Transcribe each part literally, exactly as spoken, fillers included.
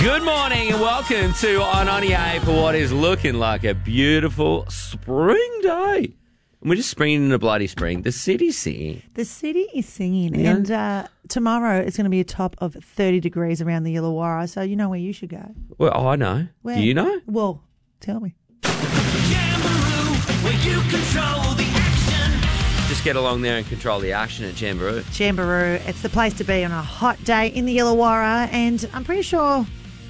Good morning and welcome to I ninety-eight for what is looking like a beautiful spring day. And we're just springing into bloody spring. The city's singing. The city is singing. Yeah. And uh, tomorrow it's going to be a top of thirty degrees around the Illawarra, so you know where you should go. Well, I know. Where? Do you know? Well, tell me. Jamboree, where you control the action. Just get along there and control the action at Jamboree. Jamboree, it's the place to be on a hot day in the Illawarra, and I'm pretty sure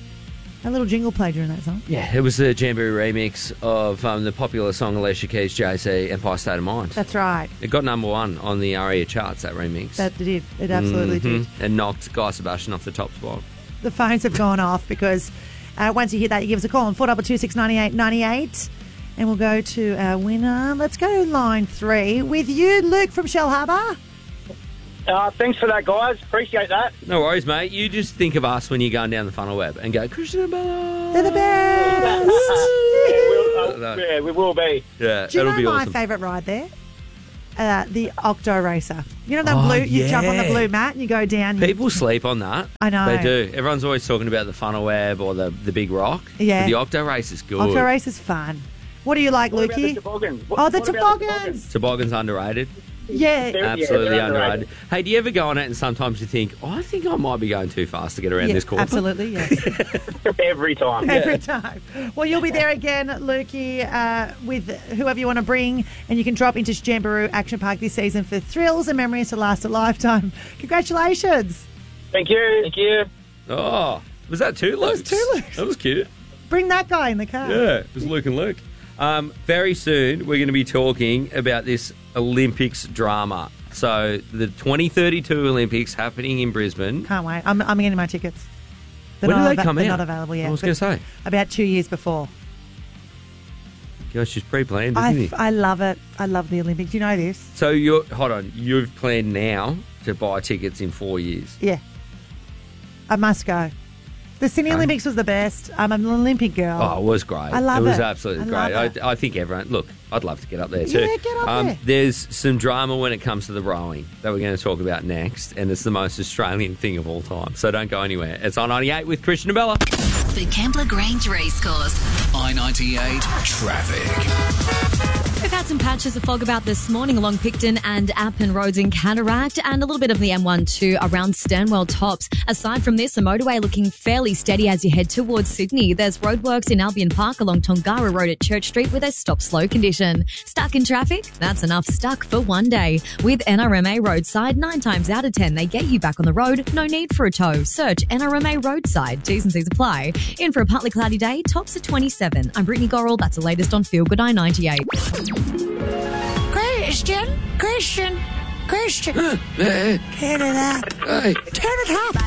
a little jingle played during that song. Yeah, it was a Jamboree remix of um, the popular song Alicia Keys, Jay Z, Empire State of Mind. That's right. It got number one on the A R I A charts, that remix. That did. It absolutely Mhm. did. And knocked Guy Sebastian off the top spot. The phones have gone off because uh, once you hear that, you give us a call on four two two six nine eight nine eight. And we'll go to our winner. Let's go to line three with you, Luke from Shell Harbour. Uh, thanks for that, guys. Appreciate that. No worries, mate. You just think of us when you're going down the funnel web and go, Christian and Bella. They're the best. Yeah, we'll, uh, No. yeah, we will be. Yeah, Do you it'll know be my awesome. favourite ride there? Uh, the Octo Racer. You know that Oh, blue? You jump on the yeah. blue mat and you go down. You- People sleep on that. I know. They do. Everyone's always talking about the funnel web or the, the big rock. Yeah. But the Octo Race is good. Octo Race is fun. What do you like, What about the Lukey? toboggans? What- Oh, the what about the toboggans. Toboggan's underrated. Yeah. They're- Absolutely they're underrated. underrated. Hey, do you ever go on it and sometimes you think, oh, I think I might be going too fast to get around Yeah, this course? absolutely, yes. Every time. Every time. Well, you'll be there again, Lukey, uh, with whoever you want to bring, and you can drop into Jamboree Action Park this season for thrills and memories to last a lifetime. Congratulations. Thank you. Thank you. Oh, was that two Lukes? was two Lukes. That was cute. Bring that guy in the car. Yeah, it was Luke and Luke. Um, very soon, we're going to be talking about this Olympics drama. So, the twenty thirty-two Olympics happening in Brisbane. Can't wait. I'm, I'm getting my tickets. They're When do not they ava- come they're out? not available yet. I was but going to say. About two years before. Gosh, she's pre-planned, I, isn't f- he? I love it. I love the Olympics. You know this? So, you're, hold on, you've planned now to buy tickets in four years. Yeah. I must go. The Sydney Okay. Olympics was the best. I'm an Olympic girl. Oh, it was great. I love it. was it. absolutely I great. love it. I, I think everyone... Look, I'd love to get up there too. Yeah, get up um, there. There's some drama when it comes to the rowing that we're going to talk about next, and it's the most Australian thing of all time. So don't go anywhere. It's I ninety-eight with Christian and Bella. The Kembla Grange Racecourse. I ninety-eight traffic. We've had some patches of fog about this morning along Picton and Appin roads in Cataract, and a little bit of the M one too around Stanwell Tops. Aside from this, the motorway looking fairly steady as you head towards Sydney. There's roadworks in Albion Park along Tongara Road at Church Street with a stop-slow condition. Stuck in traffic? That's enough stuck for one day. With N R M A Roadside, nine times out of ten, they get you back on the road. No need for a tow. Search N R M A Roadside. T's and C's apply. In for a partly cloudy day, tops at twenty-seven. I'm Brittany Gorrell. That's the latest on Feel Good I ninety-eight. Christian, Christian, Christian. Hey, Turn it up. hey. Turn it up.